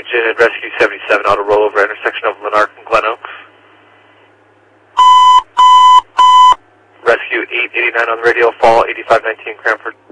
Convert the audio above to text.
oxygenated Rescue 77, auto rollover, intersection of Lanark and Glen Oaks. Rescue 889 on the radio, fall 8519 Cranford.